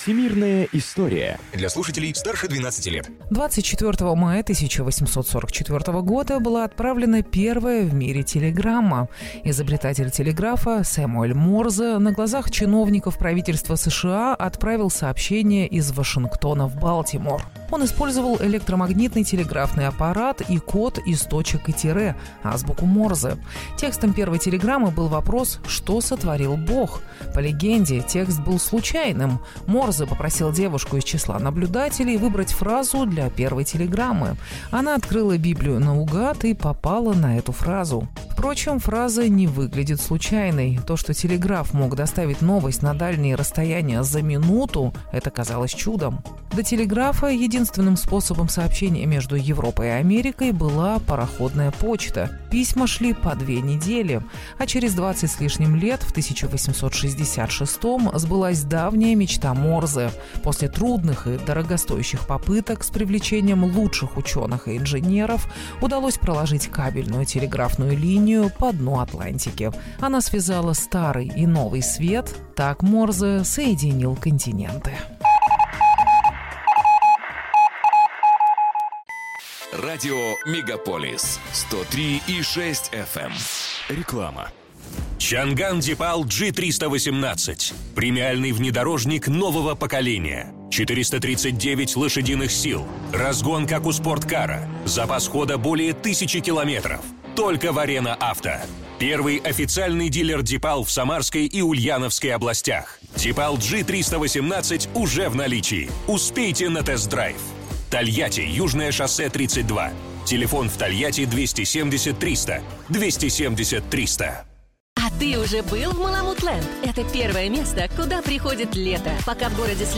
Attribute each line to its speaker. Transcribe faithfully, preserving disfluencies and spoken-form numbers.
Speaker 1: Всемирная история.
Speaker 2: Для слушателей старше двенадцати лет.
Speaker 3: двадцать четвёртого мая тысяча восемьсот сорок четвёртого года была отправлена первая в мире телеграмма. Изобретатель телеграфа Сэмюэль Морзе на глазах чиновников правительства США отправил сообщение из Вашингтона в Балтимор. Он использовал электромагнитный телеграфный аппарат и код из точек и тире, азбуку Морзе. Текстом первой телеграммы был вопрос «Что сотворил Бог?». По легенде, текст был случайным. Морзе попросил девушку из числа наблюдателей выбрать фразу для первой телеграммы. Она открыла Библию наугад и попала на эту фразу. Впрочем, фраза не выглядит случайной. То, что телеграф мог доставить новость на дальние расстояния за минуту, это казалось чудом. До телеграфа единственным способом сообщения между Европой и Америкой была пароходная почта. Письма шли по две недели. А через двадцать с лишним лет, в тысяча восемьсот шестьдесят шестом, сбылась давняя мечта Морзе. После трудных и дорогостоящих попыток с привлечением лучших ученых и инженеров удалось проложить кабельную телеграфную линию по дну Атлантики. Она связала старый и новый свет. Так Морзе соединил континенты.
Speaker 4: Радио Мегаполис сто три и шесть эф эм. Реклама.
Speaker 5: Чанган Дипал джи триста восемнадцать. Премиальный внедорожник нового поколения. четыреста тридцать девять лошадиных сил. Разгон, как у спорткара. Запас хода более тысячи километров. Только в Арена Авто. Первый официальный дилер Дипал в Самарской и Ульяновской областях. Дипал джи триста восемнадцать уже в наличии. Успейте на тест-драйв. Тольятти, Южное шоссе тридцать два. Телефон в Тольятти двести семьдесят триста. двести семьдесят триста.
Speaker 6: А ты уже был в Маламут Ленд? Это первое место, куда приходит лето. Пока в городе